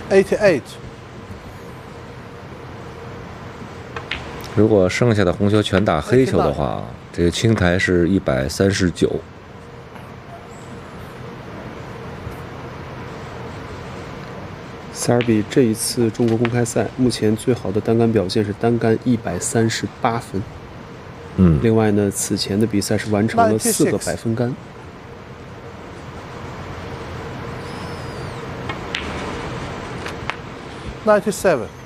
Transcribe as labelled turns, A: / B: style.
A: 88。
B: 如果剩下的红球全打黑球的话，这个青台是139。
C: 塞尔比这一次中国公开赛目前最好的单杆表现是单杆138分。另外呢，此前的比赛是完成了4个100分杆。
A: 97。